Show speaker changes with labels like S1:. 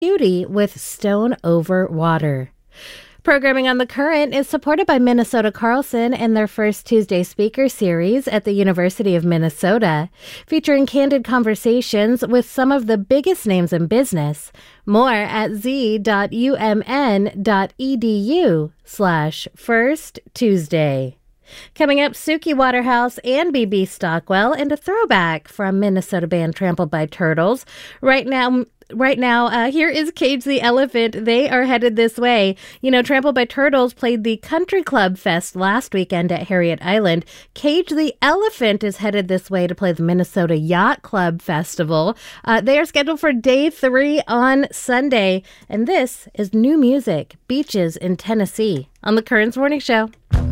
S1: Beauty with Stone Over Water. Programming on The Current is supported by Minnesota Carlson and their first Tuesday speaker series at the University of Minnesota, featuring candid conversations with some of the biggest names in business. More at z.umn.edu/First Tuesday. Coming up, Suki Waterhouse and BB Stockwell, and a throwback from Minnesota band Trampled by Turtles. Right now, here is Cage the Elephant. They are headed this way. You know, Trampled by Turtles played the Country Club Fest last weekend at Harriet Island. Cage the Elephant is headed this way to play the Minnesota Yacht Club Festival. They are scheduled for day 3 on Sunday. And this is new music, Beaches in Tennessee, on The Current's Morning Show.